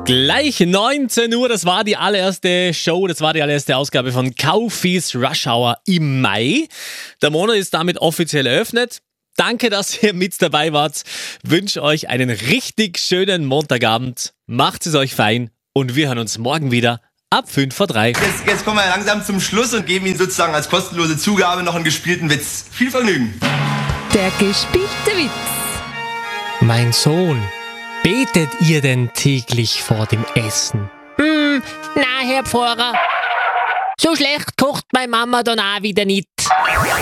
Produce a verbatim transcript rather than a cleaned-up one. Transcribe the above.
Gleich neunzehn Uhr, das war die allererste Show, das war die allererste Ausgabe von Kaufis Rush Hour im Mai. Der Monat ist damit offiziell eröffnet. Danke, dass ihr mit dabei wart. Wünsche euch einen richtig schönen Montagabend. Macht es euch fein und wir hören uns morgen wieder ab fünf vor drei. Jetzt, jetzt kommen wir langsam zum Schluss und geben Ihnen sozusagen als kostenlose Zugabe noch einen gespielten Witz. Viel Vergnügen. Der gespielte Witz. Mein Sohn, betet ihr denn täglich vor dem Essen? Hm, na, Herr Pfarrer. So schlecht kocht meine Mama dann auch wieder nicht.